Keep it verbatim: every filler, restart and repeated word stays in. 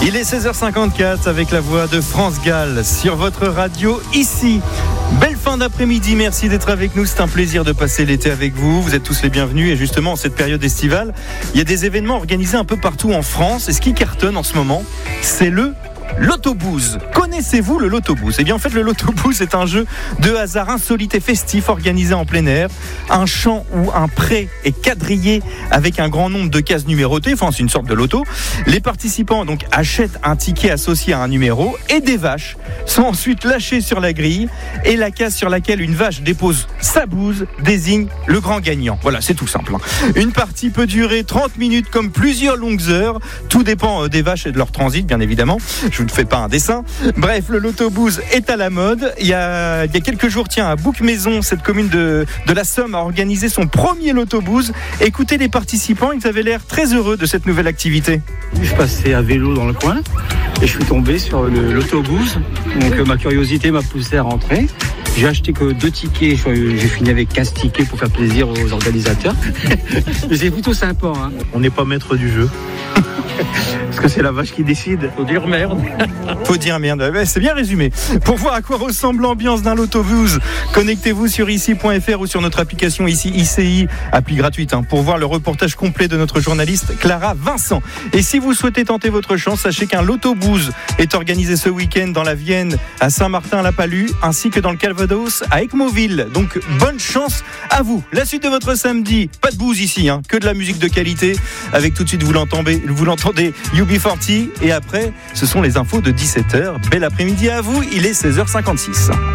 Il est seize heures cinquante-quatre avec la voix de France Gall sur votre radio ici. Belle fin d'après-midi, merci d'être avec nous, c'est un plaisir de passer l'été avec vous, vous êtes tous les bienvenus et justement en cette période estivale, il y a des événements organisés un peu partout en France et ce qui cartonne en ce moment, c'est le Lotto-Booze. Connaissez-vous le Lotto-Booze ? Eh bien en fait le Lotto-Booze est un jeu de hasard insolite et festif organisé en plein air. Un champ où un pré est quadrillé avec un grand nombre de cases numérotées, enfin c'est une sorte de loto. Les participants donc achètent un ticket associé à un numéro et des vaches sont ensuite lâchées sur la grille et la case sur laquelle une vache dépose sa bouse désigne le grand gagnant. Voilà, c'est tout simple. Une partie peut durer trente minutes comme plusieurs longues heures. Tout dépend des vaches et de leur transit bien évidemment. Je ne fais pas un dessin. Bref, le Lotto-Booze est à la mode. Il y a, il y a quelques jours, tiens, à Bouc-Maison, cette commune de, de la Somme a organisé son premier Lotto-Booze. Écoutez les participants, ils avaient l'air très heureux de cette nouvelle activité. Je passais à vélo dans le coin et je suis tombé sur le Lotto-Booze. Donc euh, ma curiosité m'a poussé à rentrer. J'ai acheté que deux tickets, j'ai fini avec quinze tickets pour faire plaisir aux organisateurs. Mais c'est plutôt sympa. Hein. On n'est pas maître du jeu. Parce que c'est la vache qui décide. Faut dire merde. Faut dire merde. C'est bien résumé. Pour voir à quoi ressemble l'ambiance d'un Lotto-Booze, connectez-vous sur ici point f r ou sur notre application ici I C I, appli gratuite, hein, pour voir le reportage complet de notre journaliste Clara Vincent. Et si vous souhaitez tenter votre chance, sachez qu'un Lotto-Booze est organisé ce week-end dans la Vienne, à Saint-Martin-la-Palue, ainsi que dans le Calvados, à Ecmoville. Donc bonne chance à vous. La suite de votre samedi, pas de booze ici, hein, que de la musique de qualité. Avec tout de suite, vous l'entendez, vous l'entendez, U B quarante. Et après, ce sont les infos de dix-sept heures. Bel après-midi à vous, il est seize heures cinquante-six.